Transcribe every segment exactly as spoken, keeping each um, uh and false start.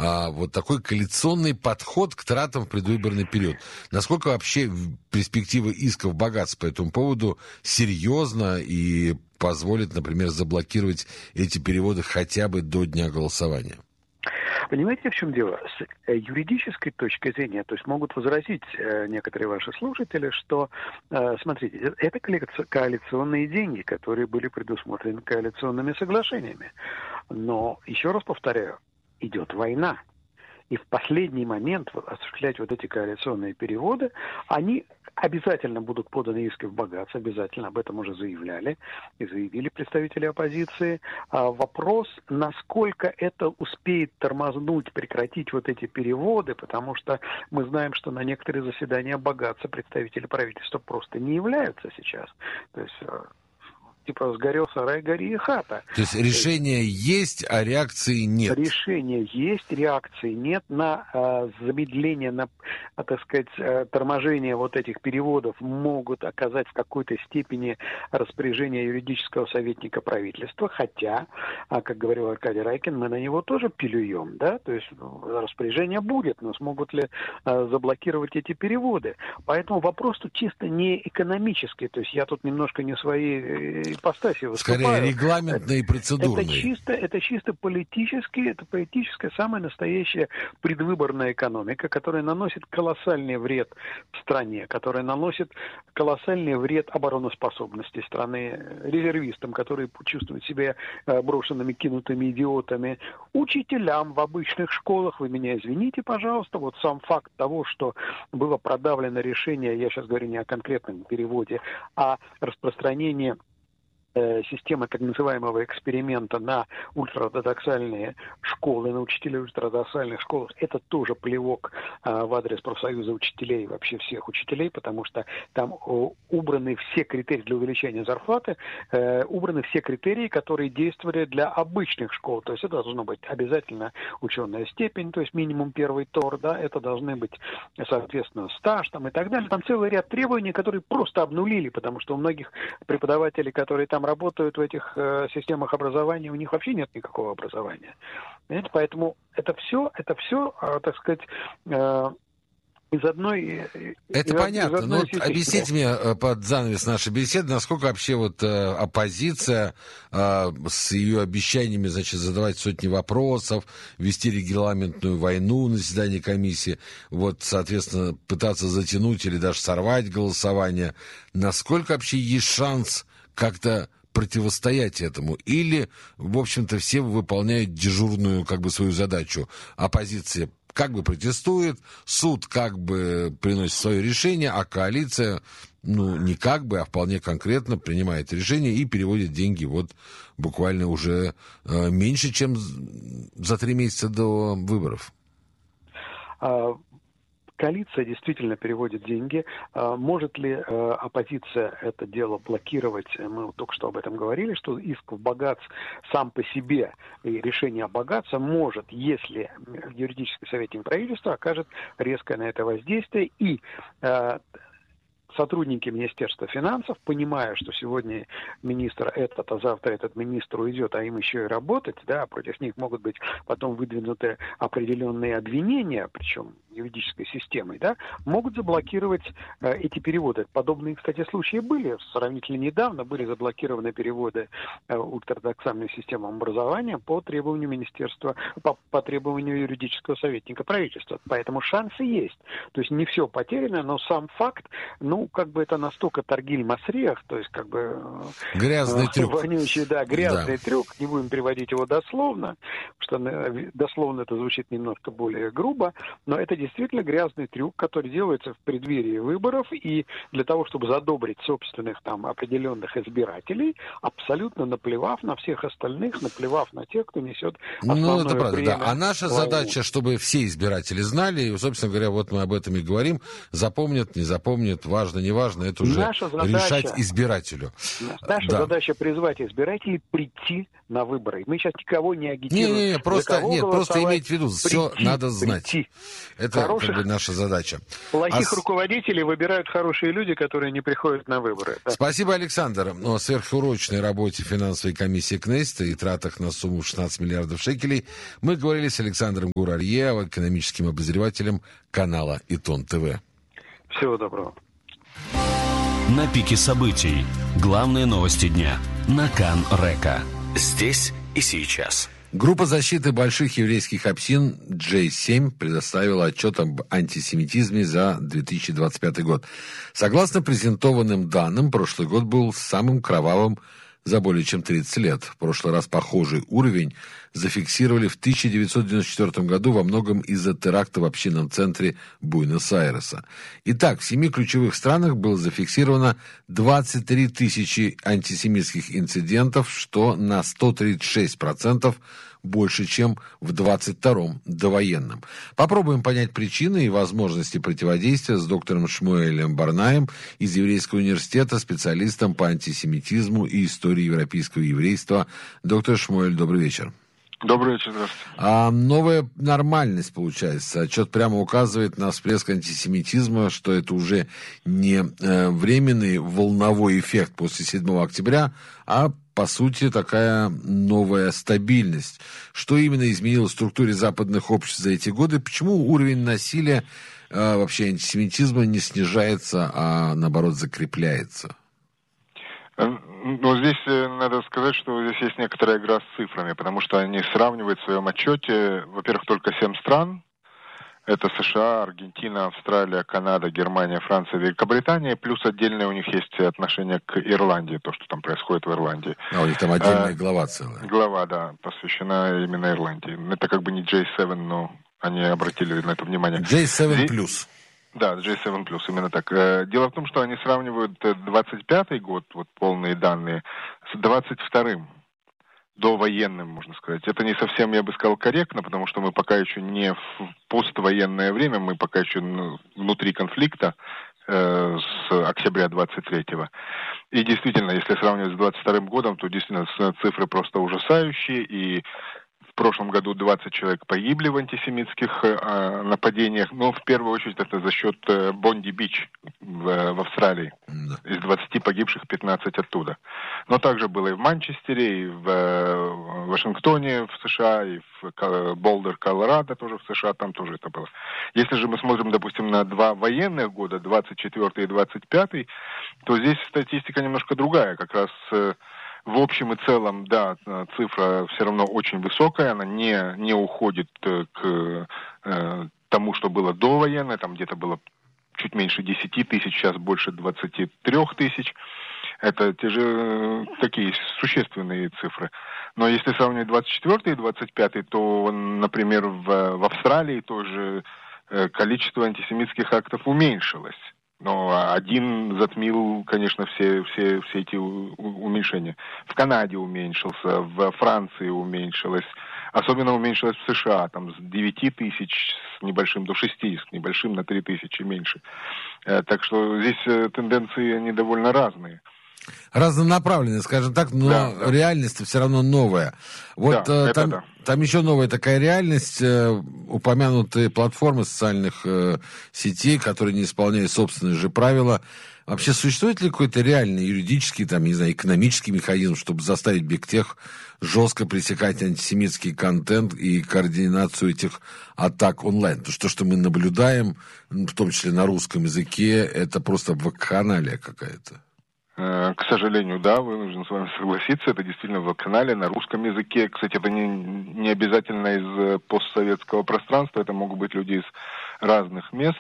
а, вот такой коалиционный подход к тратам в предвыборный период. Насколько вообще перспектива исков богатств по этому поводу серьезна и позволит, например, заблокировать эти переводы хотя бы до дня голосования? Понимаете, в чем дело? С юридической точки зрения, то есть могут возразить э, некоторые ваши слушатели, что, э, смотрите, это коалиционные деньги, которые были предусмотрены коалиционными соглашениями. Но, еще раз повторяю, идет война. И в последний момент осуществлять вот эти коалиционные переводы, они обязательно будут поданы иски в богатство, обязательно, об этом уже заявляли, и заявили представители оппозиции. А вопрос, насколько это успеет тормознуть, прекратить вот эти переводы, потому что мы знаем, что на некоторые заседания богатства представители правительства просто не являются сейчас. То есть... типа сгорел сарай, гори и хата. То есть решение есть, а реакции нет? Решение есть, реакции нет на э, замедление, на, а, так сказать, э, торможение вот этих переводов могут оказать в какой-то степени распоряжение юридического советника правительства, хотя, а, как говорил Аркадий Райкин, мы на него тоже плюем, да, то есть распоряжение будет, но смогут ли э, заблокировать эти переводы. Поэтому вопрос тут чисто не экономический, то есть я тут немножко не свои ипостаси выступаю. Скорее регламентный и процедурный. Это чисто, это чисто политический, это политическая самая настоящая предвыборная экономика, которая наносит колоссальный вред стране, которая наносит колоссальный вред обороноспособности страны, резервистам, которые чувствуют себя брошенными, кинутыми идиотами, учителям в обычных школах. Вы меня извините, пожалуйста, вот сам факт того, что было продавлено решение, я сейчас говорю не о конкретном переводе, а распространении системы так называемого эксперимента на ультраортодоксальные школы, на учителей в ультраортодоксальных школах, это тоже плевок а, в адрес профсоюза учителей, вообще всех учителей, потому что там о, убраны все критерии для увеличения зарплаты, э, убраны все критерии, которые действовали для обычных школ. То есть это должно быть обязательно ученая степень, то есть минимум первый тор, да, это должны быть, соответственно, стаж там и так далее. Там целый ряд требований, которые просто обнулили, потому что у многих преподавателей, которые там работают в этих э, системах образования, у них вообще нет никакого образования. Понимаете? Поэтому это все, это все, э, так сказать, э, из одной... Это из, понятно. из Но вот объясните мне э, под занавес нашей беседы, насколько вообще вот э, оппозиция э, с ее обещаниями, значит, задавать сотни вопросов, вести регламентную войну на заседании комиссии, вот, соответственно, пытаться затянуть или даже сорвать голосование, насколько вообще есть шанс как-то противостоять этому? Или, в общем-то, все выполняют дежурную, как бы, свою задачу? Оппозиция как бы протестует, суд как бы приносит свое решение, а коалиция, ну, не как бы, а вполне конкретно принимает решение и переводит деньги вот буквально уже э, меньше, чем за три месяца до выборов. Коалиция действительно переводит деньги. Может ли оппозиция это дело блокировать? Мы только что об этом говорили, что иск в богатств сам по себе и решение о богатстве может, если юридический советник правительства окажет резкое на это воздействие и сотрудники Министерства финансов, понимая, что сегодня министр этот, а завтра этот министр уйдет, а им еще и работать, да, против них могут быть потом выдвинуты определенные обвинения, причем юридической системой, да, могут заблокировать э, эти переводы. Подобные, кстати, случаи были. Сравнительно недавно были заблокированы переводы э, ультраортодоксальным системам образования по требованию Министерства, по, по требованию юридического советника правительства. Поэтому шансы есть. То есть не все потеряно, но сам факт, ну, как бы это настолько торгиль масриях, то есть как бы... Э, грязный э, трюк. Вонючий, да, грязный да. трюк. Не будем переводить его дословно, потому что э, дословно это звучит немножко более грубо, но это действительно грязный трюк, который делается в преддверии выборов, и для того, чтобы задобрить собственных там определенных избирателей, абсолютно наплевав на всех остальных, наплевав на тех, кто несет основное ну, это правда, бремя. Да. А наша войны. задача, чтобы все избиратели знали, и, собственно говоря, вот мы об этом и говорим, запомнят, не запомнят, важно, не важно, это уже наша задача, решать избирателю. Наша да. задача призвать избирателей прийти на выборы. Мы сейчас никого не агитируем. Не, не, не, просто, нет, просто иметь в виду, все надо знать. Прийти. Это это Хороших, как бы наша задача. плохих А... руководителей выбирают хорошие люди, которые не приходят на выборы. Да. Спасибо, Александр. О сверхурочной работе финансовой комиссии Кнессета и тратах на сумму шестнадцать миллиардов шекелей мы говорили с Александром Гурарье, экономическим обозревателем канала Итон ТВ. Всего доброго. На пике событий. Главные новости дня. На Кан-Река. Здесь и сейчас. Группа защиты больших еврейских общин джей семь предоставила отчет об антисемитизме за две тысячи двадцать пятый год. Согласно презентованным данным, прошлый год был самым кровавым за более чем тридцать лет. В прошлый раз похожий уровень зафиксировали в тысяча девятьсот девяносто четвёртом году во многом из-за теракта в общинном центре Буэнос-Айреса. Итак, в семи ключевых странах было зафиксировано двадцать три тысячи антисемитских инцидентов, что на сто тридцать шесть процентов больше, чем в двадцать втором довоенном. Попробуем понять причины и возможности противодействия с доктором Шмуэлем Барнаем из Еврейского университета, специалистом по антисемитизму и истории европейского еврейства. Доктор Шмуэль, добрый вечер. Добрый вечер, здравствуйте. А новая нормальность, получается. Отчет прямо указывает на всплеск антисемитизма, что это уже не э, временный волновой эффект после седьмого октября, а по сути такая новая стабильность. Что именно изменилось в структуре западных обществ за эти годы? Почему уровень насилия, э, вообще антисемитизма не снижается, а наоборот закрепляется? Ну, здесь надо сказать, что здесь есть некоторая игра с цифрами, потому что они сравнивают в своем отчете, во-первых, только семь стран. Это США, Аргентина, Австралия, Канада, Германия, Франция, Великобритания. Плюс отдельное у них есть отношение к Ирландии, то, что там происходит в Ирландии. А у них там отдельная а, глава целая. Глава, да, посвящена именно Ирландии. Это как бы не джей семь, но они обратили на это внимание. джей семь плюс. Да, джей семь плюс, именно так. Дело в том, что они сравнивают двадцать пятый год, вот полные данные, с двадцать вторым, довоенным, можно сказать. Это не совсем, я бы сказал, корректно, потому что мы пока еще не в поствоенное время, мы пока еще внутри конфликта э, с октября двадцать третьего. И действительно, если сравнивать с двадцать вторым годом, то действительно цифры просто ужасающие, и в прошлом году двадцать человек погибли в антисемитских э, нападениях. Но в первую очередь это за счет э, Бонди-Бич в, в Австралии. Да. Из двадцати погибших пятнадцать оттуда. Но также было и в Манчестере, и в э, Вашингтоне в США, и в Болдер, Колорадо тоже в США, там тоже это было. Если же мы смотрим, допустим, на два военных года, двадцать четвёртый и двадцать пятый, то здесь статистика немножко другая. Как раз э, в общем и целом, да, цифра все равно очень высокая, она не, не уходит к э, тому, что было довоенно, там где-то было чуть меньше десяти тысяч, сейчас больше двадцати трёх тысяч. Это те же такие существенные цифры. Но если сравнивать двадцать четвёртый и двадцать пятый, то, например, в, в Австралии тоже количество антисемитских актов уменьшилось. Но один затмил, конечно, все, все, все эти уменьшения. В Канаде уменьшился, в Франции уменьшилось. Особенно уменьшилось в США, там с девяти тысяч с небольшим до шести, с небольшим на три тысячи меньше. Так что здесь тенденции, они довольно разные. Разнонаправленные, скажем так, но да, да. Реальность все равно новая. Вот да, э, там, да. там еще новая такая реальность, э, упомянутые платформы социальных э, сетей, которые не исполняют собственные же правила. Вообще существует ли какой-то реальный юридический, там, не знаю, экономический механизм, чтобы заставить бигтех жестко пресекать антисемитский контент и координацию этих атак онлайн? Потому что то, что мы наблюдаем, в том числе на русском языке, это просто вакханалия какая-то. К сожалению, да, вынужден с вами согласиться, это действительно в канале на русском языке. Кстати, это не, не обязательно из постсоветского пространства, это могут быть люди из разных мест.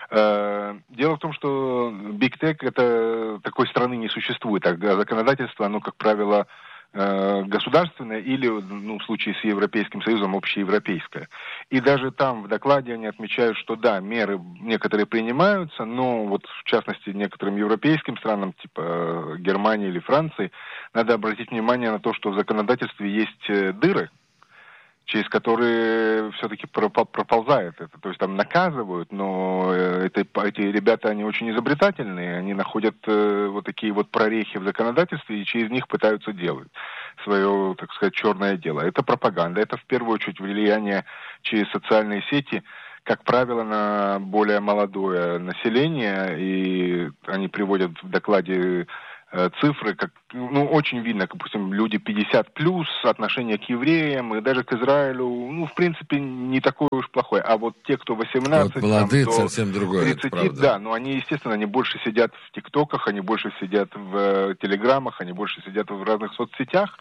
Дело в том, что Big Tech, это такой страны не существует, а законодательство, оно, как правило, государственное или, ну, в случае с Европейским Союзом, общеевропейское. И даже там в докладе они отмечают, что да, меры некоторые принимаются, но вот в частности некоторым европейским странам, типа Германии или Франции, надо обратить внимание на то, что в законодательстве есть дыры, через которые все-таки проползает это. То есть там наказывают, но это, эти ребята, они очень изобретательные, они находят э, вот такие вот прорехи в законодательстве и через них пытаются делать свое, так сказать, черное дело. Это пропаганда, это в первую очередь влияние через социальные сети как правило, на более молодое население, и они приводят в докладе цифры, как, ну, очень видно, как, допустим, люди пятьдесят плюс, отношение к евреям и даже к Израилю, ну, в принципе, не такое уж плохое. А вот те, кто восемнадцать, вот молодые, там, до совсем другое, тридцати, да, но они, естественно, они больше сидят в ТикТоках, они больше сидят в э, Телеграмах, они больше сидят в разных соцсетях.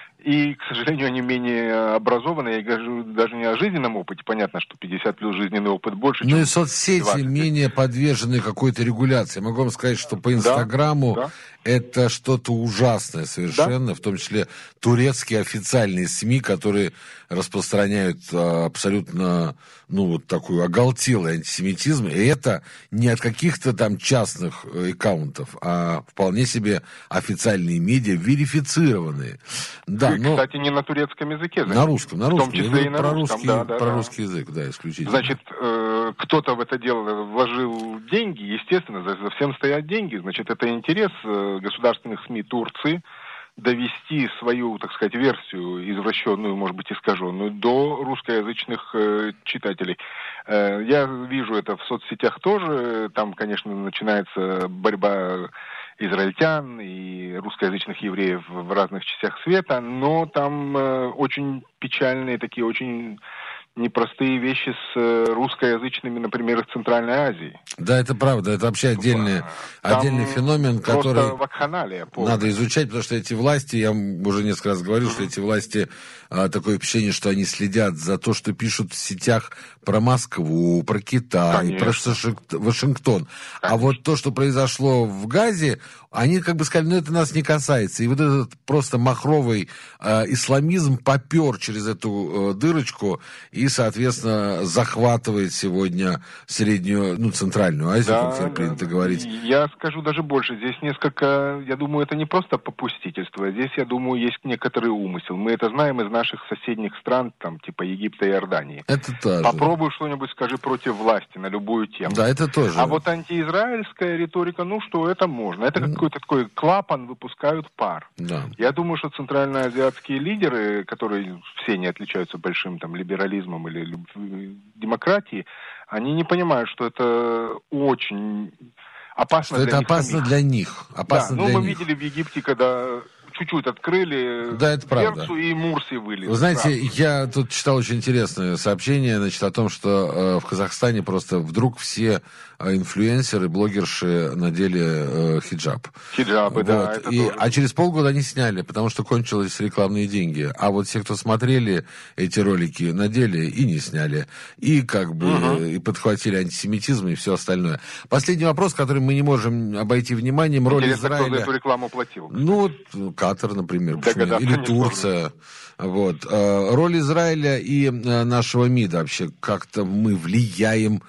И, к сожалению, они менее образованы. Я говорю даже не о жизненном опыте. Понятно, что пятьдесят плюс жизненный опыт больше, ну чем и соцсети двадцать. менее подвержены какой-то регуляции. Могу вам сказать, что по Инстаграму да, да. это что-то ужасное совершенно, да? В том числе турецкие официальные СМИ, которые распространяют а, абсолютно, ну, вот такую оголтелый антисемитизм. И это не от каких-то там частных аккаунтов, а вполне себе официальные медиа, верифицированные. Да, и, но... кстати, не на турецком языке. Значит, на русском, на русском. В том числе и на про русском, русский, да, да, про да. русский язык, да, исключительно. Значит, э, кто-то в это дело вложил деньги, естественно, за, за всем стоят деньги. Значит, это интерес э, государственных СМИ Турции довести свою, так сказать, версию извращенную, может быть, искаженную, до русскоязычных э, читателей. Э, я вижу это в соцсетях тоже. Там, конечно, начинается борьба израильтян и русскоязычных евреев в разных частях света, но там э, очень печальные такие, очень непростые вещи с русскоязычными, например, из Центральной Азии. Да, это правда. Это вообще отдельный, отдельный феномен, который надо изучать, потому что эти власти, я уже несколько раз говорил, mm-hmm. что эти власти, а, такое впечатление, что они следят за то, что пишут в сетях про Москву, про Китай, Конечно. про Вашингтон. Конечно. А вот то, что произошло в Газе, они как бы сказали, ну это нас не касается. И вот этот просто махровый э, исламизм попер через эту э, дырочку и, соответственно, захватывает сегодня среднюю, ну, Центральную Азию, да, как теперь принято да. говорить. Я скажу даже больше. Здесь несколько, я думаю, это не просто попустительство. Здесь, я думаю, есть некоторый умысел. Мы это знаем из наших соседних стран, там, типа Египта и Иордании. Это тоже. Попробуй что-нибудь скажи против власти на любую тему. Да, это тоже. А вот антиизраильская риторика, ну что, это можно. Это mm. какой-то такой клапан, выпускают пар. Да. Я думаю, что центральноазиатские лидеры, которые все не отличаются большим там либерализмом или демократией, они не понимают, что это очень опасно что для это них. опасно самих. для них. Опасно да, для ну мы них. видели в Египте, когда чуть-чуть открыли да, это дверцу, правда. И Мурси вылез. Вы знаете, правда. я тут читал очень интересное сообщение, значит, о том, что э, в Казахстане просто вдруг все э, инфлюенсеры, блогерши надели э, хиджаб. Хиджабы, вот. да. Это И, тоже. А через полгода они сняли, потому что кончились рекламные деньги. А вот все, кто смотрели эти ролики, надели и не сняли. И как бы угу. и подхватили антисемитизм и все остальное. Последний вопрос, который мы не можем обойти вниманием. Роль Интересно, Израиля... кто за эту рекламу платил? Ну, Катар, например, или Турция. Вот. Роль Израиля и нашего МИДа вообще, как-то мы влияем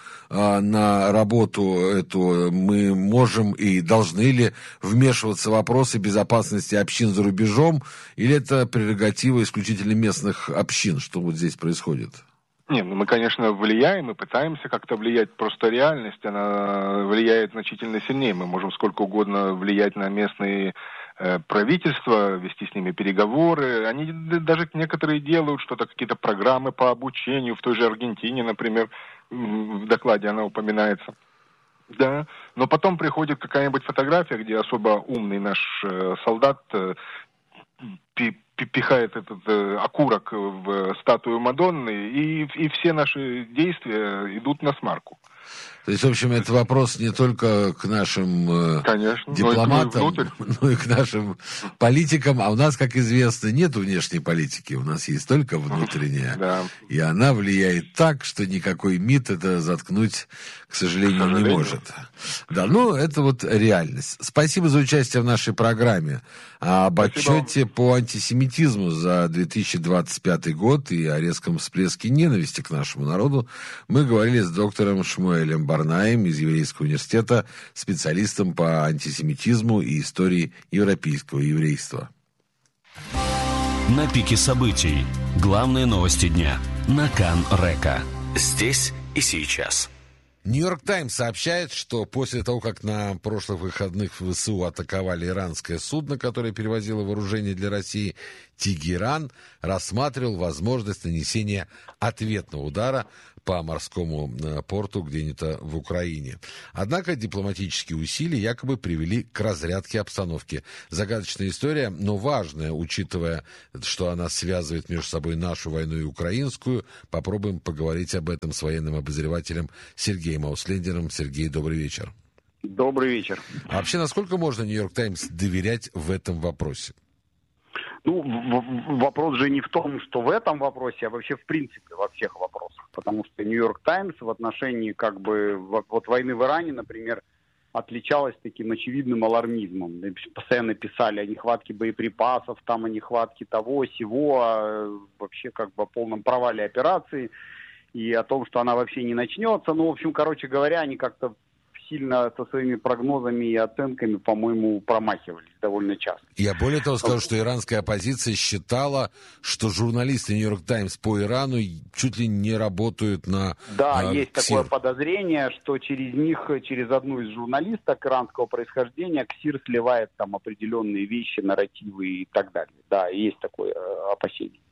на работу эту, мы можем и должны ли вмешиваться в вопросы безопасности общин за рубежом, или это прерогатива исключительно местных общин, что вот здесь происходит? Не, ну мы, конечно, влияем и пытаемся как-то влиять, просто реальность, она влияет значительно сильнее. Мы можем сколько угодно влиять на местные э, правительства, вести с ними переговоры. Они даже некоторые делают что-то, какие-то программы по обучению. В той же Аргентине, например, в докладе она упоминается. Да, но потом приходит какая-нибудь фотография, где особо умный наш э, солдат э, пи- пихает этот э, окурок в статую Мадонны, и, и все наши действия идут на смарку. То есть, в общем, это вопрос не только к нашим Конечно, дипломатам, но и, но и к нашим политикам. А у нас, как известно, нет внешней политики. У нас есть только внутренняя. Да. И она влияет так, что никакой МИД это заткнуть, к сожалению, к сожалению. не может. Да, ну, это вот реальность. Спасибо за участие в нашей программе. Об Спасибо. отчете по антисемитизму за две тысячи двадцать пятый год и о резком всплеске ненависти к нашему народу мы говорили с доктором Шмуэлем Барнаем из Еврейского университета, специалистом по антисемитизму и истории европейского еврейства. На пике событий. Главные новости дня. На Кан Река. Здесь и сейчас. Нью-Йорк Таймс сообщает, что после того, как на прошлых выходных в ВСУ атаковали иранское судно, которое перевозило вооружение для России, Тегеран рассматривал возможность нанесения ответного удара по морскому порту где-нибудь в Украине. Однако дипломатические усилия якобы привели к разрядке обстановки. Загадочная история, но важная, учитывая, что она связывает между собой нашу войну и украинскую. Попробуем поговорить об этом с военным обозревателем Сергеем Ауслендером. Сергей, добрый вечер. Добрый вечер. А вообще, насколько можно Нью-Йорк Таймс доверять в этом вопросе? Ну, в- вопрос же не в том, что в этом вопросе, а вообще в принципе во всех вопросах. Потому что Нью-Йорк Таймс в отношении как бы вот войны в Иране, например, отличалась таким очевидным алармизмом. Постоянно писали о нехватке боеприпасов, там о нехватке того, сего, о, вообще как бы о полном провале операции и о том, что она вообще не начнется. Ну, в общем, короче говоря, они как-то сильно со своими прогнозами и оценками, по-моему, промахивались довольно часто. Я более того скажу, что иранская оппозиция считала, что журналисты Нью-Йорк Таймс по Ирану чуть ли не работают на Да, э, есть КСИР. такое подозрение, что через них, через одну из журналисток иранского происхождения КСИР сливает там определенные вещи, нарративы и так далее. Да, есть такое э, опасение.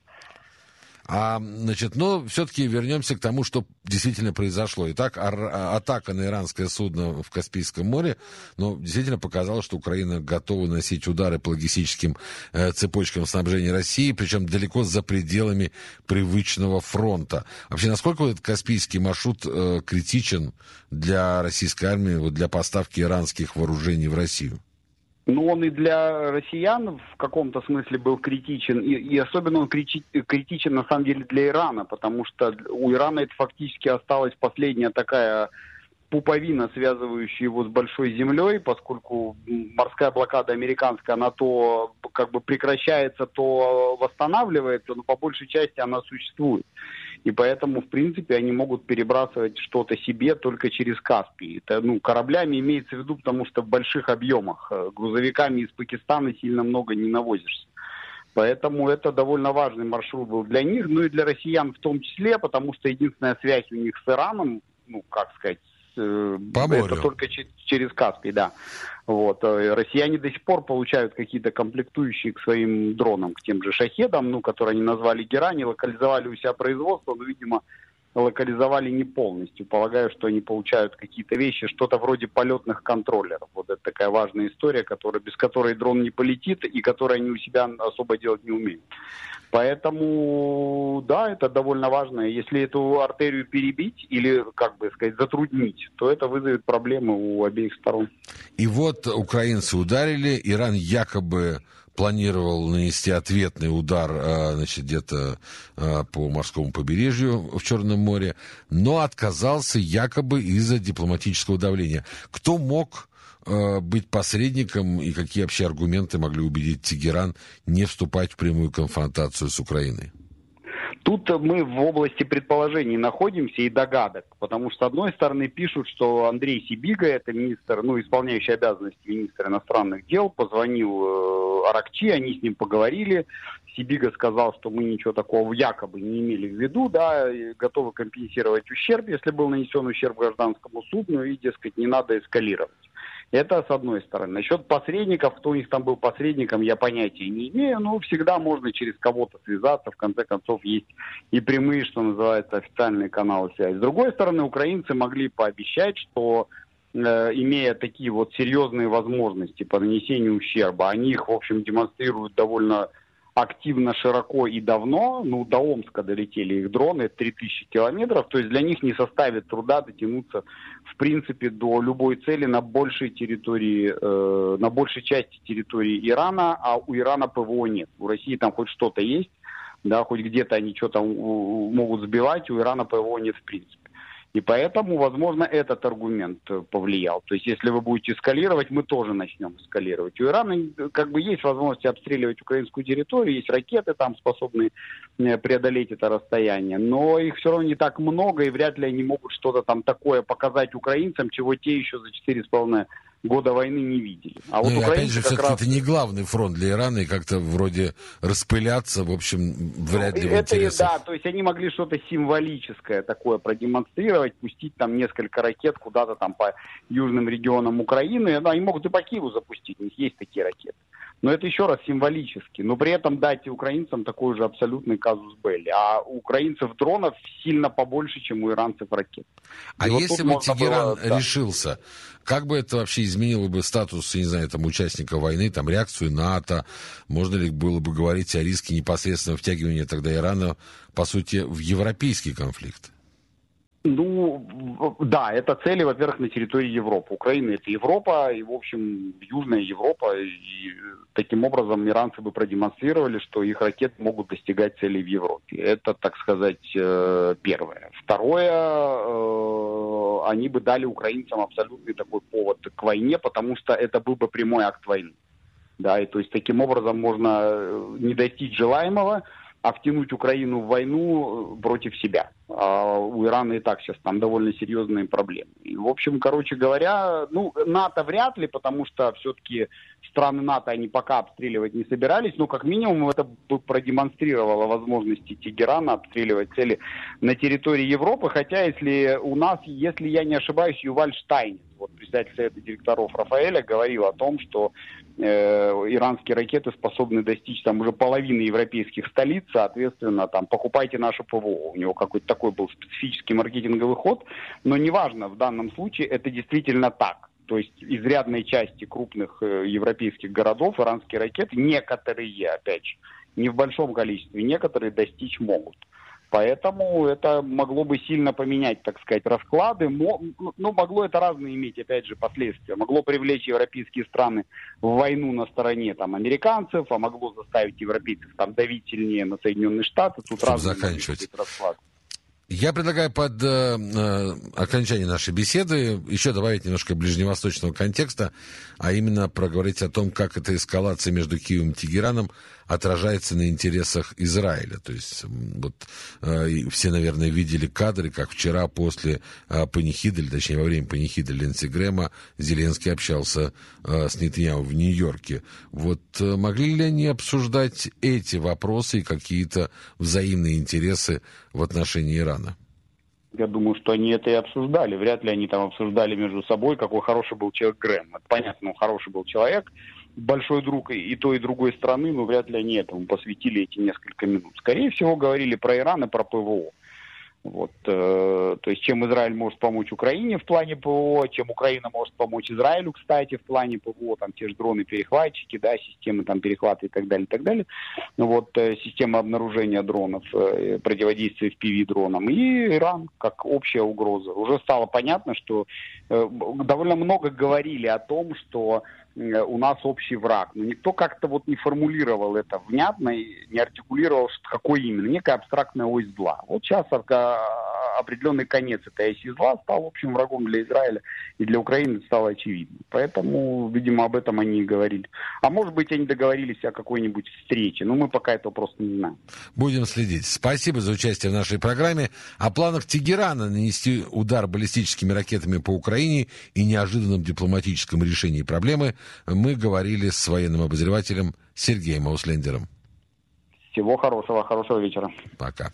А, значит, но все-таки вернемся к тому, что действительно произошло. Итак, ар- атака на иранское судно в Каспийском море, ну, действительно показала, что Украина готова наносить удары по логистическим э, цепочкам снабжения России, причем далеко за пределами привычного фронта. Вообще, насколько этот Каспийский маршрут э, критичен для российской армии, вот, для поставки иранских вооружений в Россию? Ну, он и для россиян в каком-то смысле был критичен, и, и особенно он кричи, критичен на самом деле для Ирана, потому что у Ирана это фактически осталась последняя такая пуповина, связывающая его с большой землей, поскольку морская блокада американская, она то как бы прекращается, то восстанавливается, но по большей части она существует. И поэтому, в принципе, они могут перебрасывать что-то себе только через Каспий. Это, ну, кораблями имеется в виду, потому что в больших объемах. Грузовиками из Пакистана сильно много не навозишься. Поэтому это довольно важный маршрут был для них, ну и для россиян в том числе, потому что единственная связь у них с Ираном, ну, как сказать, э, это только ч- через Каспий, да. Вот. Россияне до сих пор получают какие-то комплектующие к своим дронам, к тем же «Шахедам», ну, которые они назвали «Герани», локализовали у себя производство, но, видимо, локализовали не полностью. Полагаю, что они получают какие-то вещи, что-то вроде полетных контроллеров. Вот это такая важная история, которая, без которой дрон не полетит и которой они у себя особо делать не умеют. Поэтому, да, это довольно важно. Если эту артерию перебить или, как бы сказать, затруднить, то это вызовет проблемы у обеих сторон. И вот украинцы ударили, Иран якобы планировал нанести ответный удар, значит, где-то по морскому побережью в Черном море, но отказался якобы из-за дипломатического давления. Кто мог быть посредником и какие вообще аргументы могли убедить Тегеран не вступать в прямую конфронтацию с Украиной? Тут мы в области предположений находимся и догадок, потому что, с одной стороны, пишут, что Андрей Сибига, это министр, ну, исполняющий обязанности министра иностранных дел, позвонил э, Аракчи, они с ним поговорили. Сибига сказал, что мы ничего такого якобы не имели в виду, да, и готовы компенсировать ущерб, если был нанесен ущерб гражданскому судну, и, дескать, не надо эскалировать. Это с одной стороны. Насчет посредников, кто у них там был посредником, я понятия не имею, но всегда можно через кого-то связаться, в конце концов есть и прямые, что называется, официальные каналы связи. С другой стороны, украинцы могли пообещать, что э, имея такие вот серьезные возможности по нанесению ущерба, они их, в общем, демонстрируют довольно активно, широко и давно. Ну, до Омска долетели их дроны, это три тысячи километров, то есть для них не составит труда дотянуться, в принципе, до любой цели на большей территории, э, на большей части территории Ирана, а у Ирана ПВО нет. У России там хоть что-то есть, да, хоть где-то они что-то могут сбивать, у Ирана ПВО нет в принципе. И поэтому, возможно, этот аргумент повлиял. То есть, если вы будете эскалировать, мы тоже начнем эскалировать. У Ирана как бы есть возможность обстреливать украинскую территорию, есть ракеты там, способные преодолеть это расстояние, но их все равно не так много, и вряд ли они могут что-то там такое показать украинцам, чего те еще за четыре с половиной года войны не видели. А ну вот и опять же, все-таки раз... это не главный фронт для Ирана, и как-то вроде распыляться, в общем, вряд ли ну, в интересах. Да, то есть они могли что-то символическое такое продемонстрировать, пустить там несколько ракет куда-то там по южным регионам Украины. Ну, они могут и по Киеву запустить, у них есть такие ракеты. Но это еще раз символически. Но при этом дайте украинцам такой же абсолютный казус белли. А у украинцев дронов сильно побольше, чем у иранцев ракет. А и если бы вот Тегеран было, да. решился, как бы это вообще изменило бы статус, не знаю, там, участника войны, там, реакцию НАТО? Можно ли было бы говорить о риске непосредственного втягивания тогда Ирана, по сути, в европейский конфликт? Ну, да, это цели, во-первых, на территории Европы. Украина — это Европа, и, в общем, Южная Европа. И таким образом иранцы бы продемонстрировали, что их ракеты могут достигать целей в Европе. Это, так сказать, первое. Второе, они бы дали украинцам абсолютный такой повод к войне, потому что это был бы прямой акт войны. Да, и то есть таким образом можно не достичь желаемого, а втянуть Украину в войну против себя. А у Ирана и так сейчас там довольно серьезные проблемы. И, в общем, короче говоря, ну, НАТО вряд ли, потому что все-таки страны НАТО они пока обстреливать не собирались, но как минимум это бы продемонстрировало возможности Тегерана обстреливать цели на территории Европы, хотя если у нас, если я не ошибаюсь, Юваль Штайнец, вот председатель Совета директоров Рафаэля, говорил о том, что э, иранские ракеты способны достичь там уже половины европейских столиц, соответственно, там покупайте наше ПВО. У него какой-то такой был специфический маркетинговый ход, но неважно, в данном случае это действительно так. То есть изрядной части крупных э, европейских городов иранские ракеты, некоторые, опять же, не в большом количестве, некоторые достичь могут. Поэтому это могло бы сильно поменять, так сказать, расклады. Ну, могло это разные иметь, опять же, последствия. Могло привлечь европейские страны в войну на стороне там, американцев, а могло заставить европейцев там, давить сильнее на Соединенные Штаты. Тут Чтобы разные заканчивать. расклады. Я предлагаю под э, э, окончание нашей беседы еще добавить немножко ближневосточного контекста, а именно проговорить о том, как эта эскалация между Киевом и Тегераном отражается на интересах Израиля. То есть вот э, все, наверное, видели кадры, как вчера после э, панихиды, или точнее во время панихиды Линдси Грэма Зеленский общался э, с Нетаньяху в Нью-Йорке. Вот э, могли ли они обсуждать эти вопросы и какие-то взаимные интересы в отношении Ирана? Я думаю, что они это и обсуждали. Вряд ли они там обсуждали между собой, какой хороший был человек Грэм. Это понятно, он хороший был человек, большой друг и той, и другой страны, но вряд ли они этому посвятили эти несколько минут. Скорее всего, говорили про Иран и про ПВО. Вот, э, то есть, чем Израиль может помочь Украине в плане ПВО, чем Украина может помочь Израилю, кстати, в плане ПВО, там те же дроны-перехватчики, да, системы там перехвата и так далее, и так далее. Вот, э, система обнаружения дронов, э, противодействия эф пи ви-дронам и Иран как общая угроза. Уже стало понятно, что э, довольно много говорили о том, что у нас общий враг. Но никто как-то вот не формулировал это внятно и не артикулировал, что какой именно. Некая абстрактная ось зла. Вот сейчас определенный конец этой оси зла стал общим врагом для Израиля и для Украины стало очевидно. Поэтому, видимо, об этом они и говорили. А может быть, они договорились о какой-нибудь встрече. Но мы пока этого просто не знаем. Будем следить. Спасибо за участие в нашей программе. О планах Тегерана нанести удар баллистическими ракетами по Украине и неожиданном дипломатическом решении проблемы мы говорили с военным обозревателем Сергеем Ауслендером. Всего хорошего, хорошего вечера. Пока.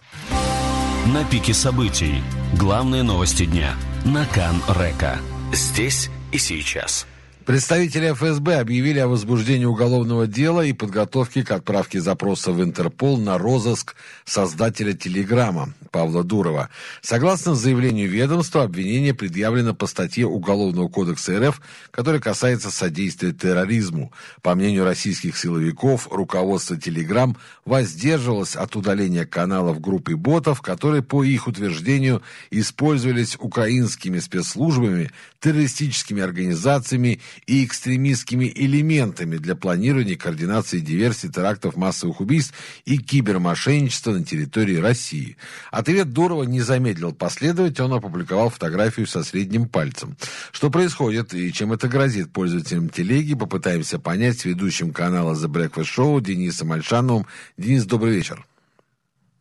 На пике событий. Главные новости дня. На Кан-Река. Здесь и сейчас. Представители эф эс бэ объявили о возбуждении уголовного дела и подготовке к отправке запроса в Интерпол на розыск создателя Телеграма Павла Дурова. Согласно заявлению ведомства, обвинение предъявлено по статье Уголовного кодекса эр эф, которая касается содействия терроризму. По мнению российских силовиков, руководство Телеграм воздерживалось от удаления каналов группы ботов, которые, по их утверждению, использовались украинскими спецслужбами, террористическими организациями и экстремистскими элементами для планирования, координации диверсий, терактов, массовых убийств и кибермошенничества на территории России. Ответ Дурова не замедлил последовать, он опубликовал фотографию со средним пальцем. Что происходит и чем это грозит пользователям телеги, попытаемся понять с ведущим канала The Breakfast Show Денисом Альшановым. Денис, добрый вечер.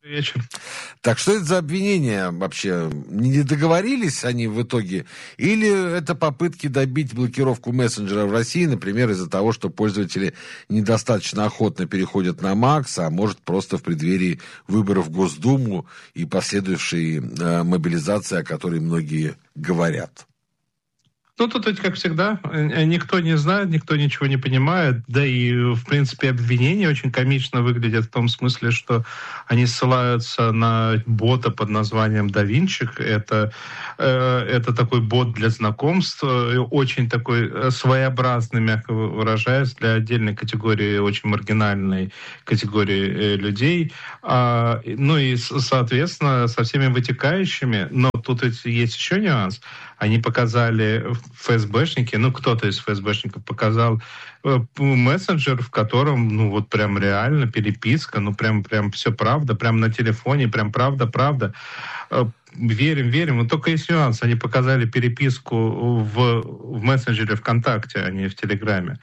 Вечер. Так что это за обвинения вообще? Не договорились они в итоге? Или это попытки добить блокировку мессенджера в России, например, из-за того, что пользователи недостаточно охотно переходят на Макс, а может просто в преддверии выборов в Госдуму и последующей э, мобилизации, о которой многие говорят? Ну, тут ведь, как всегда, никто не знает, никто ничего не понимает, да и, в принципе, обвинения очень комично выглядят в том смысле, что они ссылаются на бота под названием Давинчик. Это, э, это такой бот для знакомств, очень такой своеобразный, мягко выражаясь, для отдельной категории, очень маргинальной категории людей. А, ну и, соответственно, со всеми вытекающими, но тут ведь есть еще нюанс. Они показали, ФСБшники, ну кто-то из ФСБшников показал э, мессенджер, в котором, ну вот прям реально переписка, ну прям, прям все правда, прям на телефоне, прям правда-правда. Э, верим, верим. Но только есть нюанс. Они показали переписку в, в мессенджере ВКонтакте, а не в Телеграме.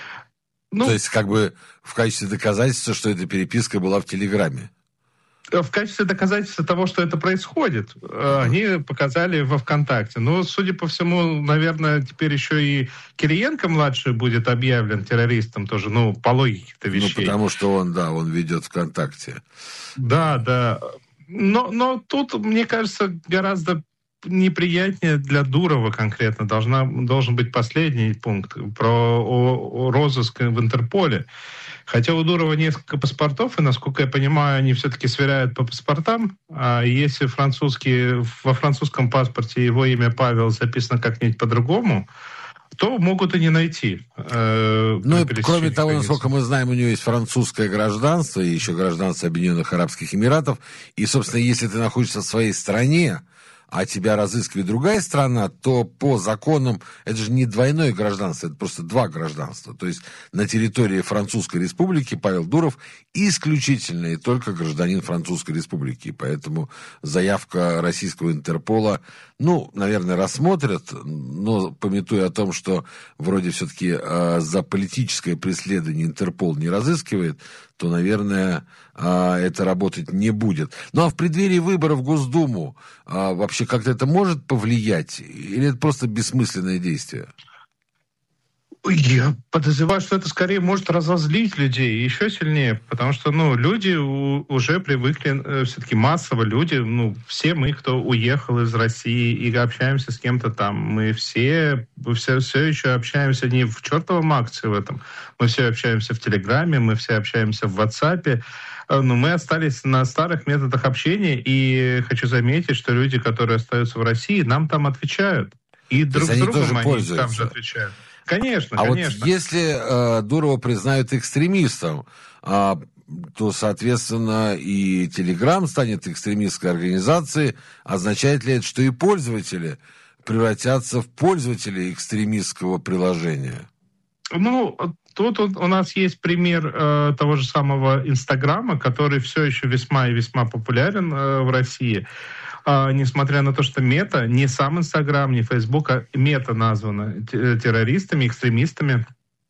Ну, то есть как бы в качестве доказательства, что эта переписка была в Телеграме? В качестве доказательства того, что это происходит, uh-huh. они показали во ВКонтакте. Но, судя по всему, наверное, теперь еще и Кириенко-младший будет объявлен террористом тоже, ну, по логике-то вещей. Ну, потому что он, да, он ведет ВКонтакте. Да, да. Но, но тут, мне кажется, гораздо неприятнее для Дурова конкретно должна, должен быть последний пункт про о, о розыск в Интерполе. Хотя у Дурова несколько паспортов, и, насколько я понимаю, они все-таки сверяют по паспортам. А если французский, во французском паспорте его имя Павел записано как-нибудь по-другому, то могут и не найти. Э, ну, и, кроме того, насколько мы знаем, у него есть французское гражданство и еще гражданство Объединенных Арабских Эмиратов. И, собственно, если ты находишься в своей стране, а тебя разыскивает другая страна, то по законам это же не двойное гражданство, это просто два гражданства. То есть на территории Французской Республики Павел Дуров исключительно и только гражданин Французской Республики. Поэтому заявка российского Интерпола, ну, наверное, рассмотрят, но памятуя о том, что вроде все-таки э, за политическое преследование Интерпол не разыскивает, то, наверное, э, это работать не будет. Ну, а в преддверии выборов в Госдуму э, вообще как-то это может повлиять? Или это просто бессмысленное действие? Я подозреваю, что это скорее может разозлить людей еще сильнее, потому что, ну, люди у, уже привыкли, э, все-таки массово люди, ну, все мы, кто уехал из России и общаемся с кем-то там, мы все, мы все, все еще общаемся не в чертовом акции в этом, мы все общаемся в Телеграме, мы все общаемся в WhatsApp, но мы остались на старых методах общения, и хочу заметить, что люди, которые остаются в России, нам там отвечают. И друг с другом они там же отвечают. Конечно, а конечно. Вот если э, Дурова признают экстремистом, э, то, соответственно, и Телеграм станет экстремистской организацией. Означает ли это, что и пользователи превратятся в пользователей экстремистского приложения? Ну, тут у нас есть пример э, того же самого Инстаграма, который все еще весьма и весьма популярен э, в России. Uh, несмотря на то, что Мета, не сам Инстаграм, не Фейсбук, а Мета названа террористами, экстремистами.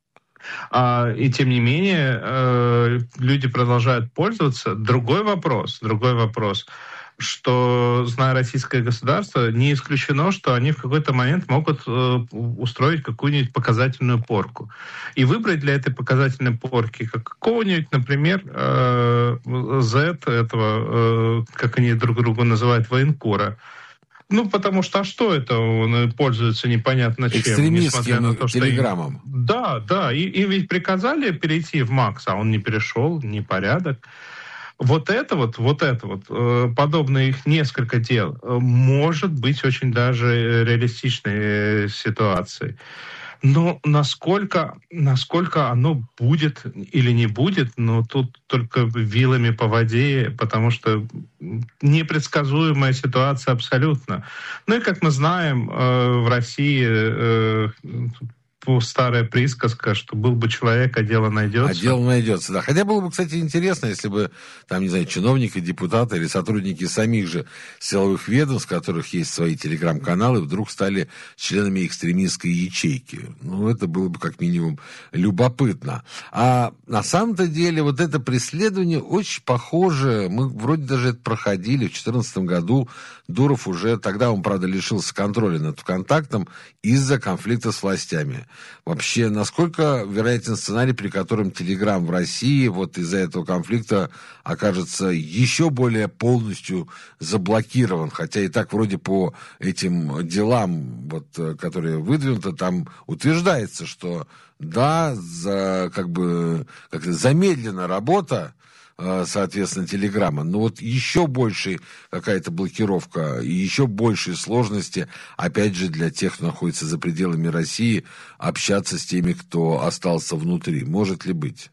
Uh, и тем не менее, uh, люди продолжают пользоваться. Другой вопрос, другой вопрос, что, зная российское государство, не исключено, что они в какой-то момент могут э, устроить какую-нибудь показательную порку. И выбрать для этой показательной порки какого-нибудь, например, э, Z, этого, э, как они друг друга называют, военкора. Ну, потому что, а что это? Он пользуется непонятно чем. Экстремистским телеграммом. Им... Да, да. И, им ведь приказали перейти в Макс, а он не перешел, непорядок. Вот это вот, вот это вот, подобное их несколько дел, может быть очень даже реалистичной ситуацией. Но насколько, насколько оно будет или не будет, ну, тут только вилами по воде, потому что непредсказуемая ситуация абсолютно. Ну и, как мы знаем, в России старая присказка, что был бы человек, а дело найдется. А дело найдется, да. Хотя было бы, кстати, интересно, если бы, там, не знаю, чиновники, депутаты или сотрудники самих же силовых ведомств, у которых есть свои телеграм-каналы, вдруг стали членами экстремистской ячейки. Ну, это было бы, как минимум, любопытно. А на самом-то деле вот это преследование очень похоже. Мы вроде даже это проходили в две тысячи четырнадцатом году. Дуров уже, тогда он, правда, лишился контроля над ВКонтактом из-за конфликта с властями. Вообще, насколько вероятен сценарий, при котором Телеграм в России вот из-за этого конфликта окажется еще более полностью заблокирован? Хотя и так вроде по этим делам, вот, которые выдвинуты, там утверждается, что да, за, как бы, как замедлена работа, соответственно, Телеграма. Но вот еще больше какая-то блокировка и еще большие сложности, опять же, для тех, кто находится за пределами России, общаться с теми, кто остался внутри. Может ли быть?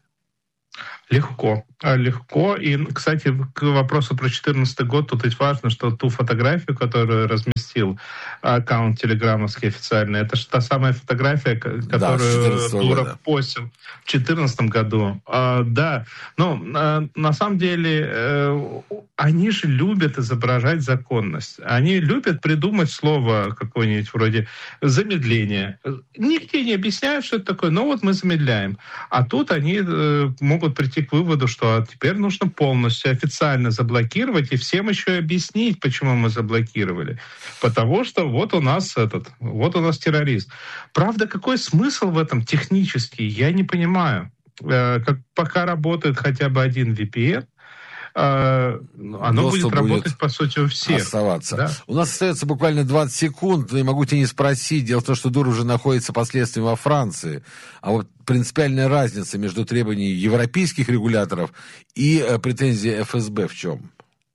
Легко. Легко. И, кстати, к вопросу про две тысячи четырнадцатый год, тут ведь важно, что ту фотографию, которую разместил аккаунт телеграммовский официальный, это же та самая фотография, которую да, Дуров постил в две тысячи четырнадцатом году. А, да. Ну, а, на самом деле, э, они же любят изображать законность. Они любят придумать слово какое-нибудь вроде «замедление». Нигде не объясняют, что это такое, но вот мы замедляем. А тут они э, могут прийти к выводу, что а теперь нужно полностью официально заблокировать и всем еще объяснить, почему мы заблокировали. Потому что вот у нас этот, вот у нас террорист. Правда, какой смысл в этом технический, я не понимаю. Э, как пока работает хотя бы один ви пи эн, оно Доступ будет работать, будет по сути, у всех. Оставаться. Да? У нас остается буквально двадцать секунд, но я могу тебя не спросить. Дело в том, что Дуров уже находится последствием во Франции. А вот принципиальная разница между требованиями европейских регуляторов и э, претензией эф эс бэ в чем?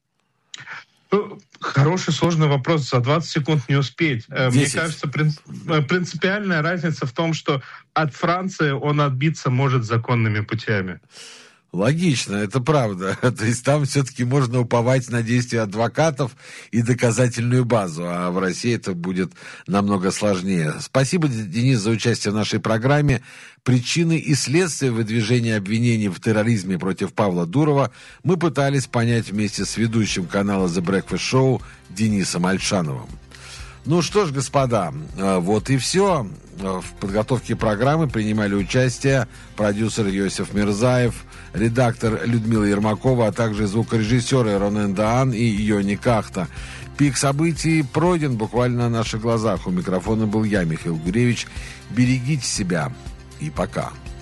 Хороший, сложный вопрос. За двадцать секунд не успеть. десять. Мне кажется, принципиальная разница в том, что от Франции он отбиться может законными путями. Логично, это правда. То есть там все-таки можно уповать на действия адвокатов и доказательную базу, а в России это будет намного сложнее. Спасибо, Денис, за участие в нашей программе. Причины и следствия выдвижения обвинений в терроризме против Павла Дурова мы пытались понять вместе с ведущим канала The Breakfast Show Денисом Альшановым. Ну что ж, господа, вот и все. В подготовке программы принимали участие продюсер Йосиф Мирзаев, редактор Людмила Ермакова, а также звукорежиссеры Ронен Даан и Йони Кахта. Пик событий пройден буквально на наших глазах. У микрофона был я, Михаил Гуревич. Берегите себя и пока.